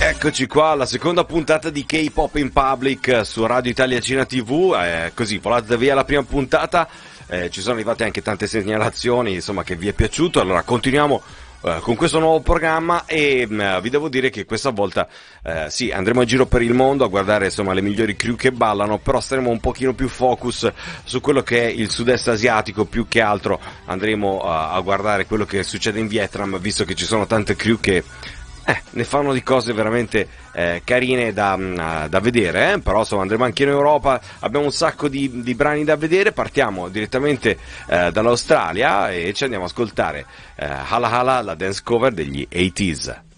Eccoci qua, la seconda puntata di K-Pop in Public su Radio Italia Cina TV, così volata via la prima puntata, ci sono arrivate anche tante segnalazioni, insomma, che vi è piaciuto, allora continuiamo con questo nuovo programma e vi devo dire che questa volta sì, andremo in giro per il mondo a guardare insomma le migliori crew che ballano, però staremo un pochino più focus su quello che è il sud-est asiatico, più che altro andremo a guardare quello che succede in Vietnam, visto che ci sono tante crew che ne fanno di cose veramente carine da vedere, però insomma andremo anche in Europa, abbiamo un sacco di brani da vedere, partiamo direttamente dall'Australia e ci andiamo ad ascoltare Hala Hala, la dance cover degli 80s.